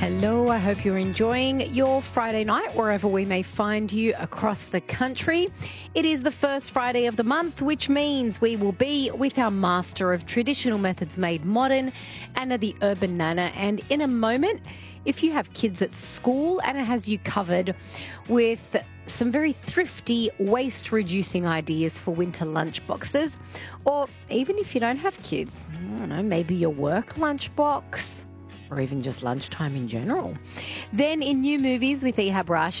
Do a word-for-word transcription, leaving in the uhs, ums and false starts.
Hello, I hope you're enjoying your Friday night wherever we may find you across the country. It is the first Friday of the month, which means we will be with our master of traditional methods made modern, Anna the Urban Nana. And in a moment, if you have kids at school, Anna has you covered with some very thrifty, waste-reducing ideas for winter lunchboxes. Or even if you don't have kids, I don't know, maybe your work lunchbox, or even just lunchtime in general. Then in New Movies with Ehab Rashid,